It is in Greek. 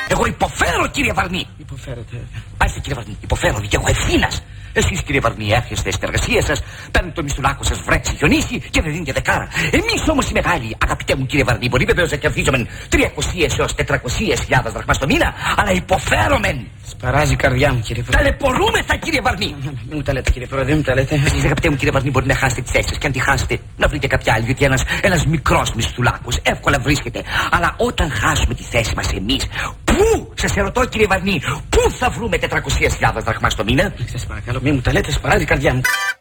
Εγώ υποφέρω, κύριε Βαρνή. Υποφέρετε? Άιστε, κύριε Βαρνή, υποφέρω και έχω ευθύνας. Εσείς, κύριε Βαρνή, έρχεστε στην εργασία σας, παίρνετε το μισθουλάκο σας, βρέξει, χιονίσει και δεν δίνετε δεκάρα. Εμείς όμως οι μεγάλοι, αγαπητέ μου κύριε Βαρνή, μπορεί βεβαίως να κερδίζομεν 300 έως 400.000 δραχμάς το μήνα, αλλά υποφέρομεν. Σπαράζει η καρδιά μου, κύριε Πρόεδρε. Ταλαιπωρούμεθα, κύριε Βαρνή. Μην μου τα λέτε, κύριε Πρόεδρε, μην μου τα λέτε. Εσείς, αγαπητέ μου κύριε Βαρνή, μπορεί να χάσετε τη θέση σας και αν τη χάσετε, να βρείτε κάποια άλλη, διότι ένας μικρός μισθουλάκος εύκολα βρίσκεται. Αλλά όταν χάσουμε τη θέση μας εμείς, πού, σας ερωτώ κύριε Βαρνή, πού θα βρούμε 400.000 δραχμάς το μήνα? Σας παρακαλώ, μην μου τα λέτε, σπαράζει η καρδιά μου.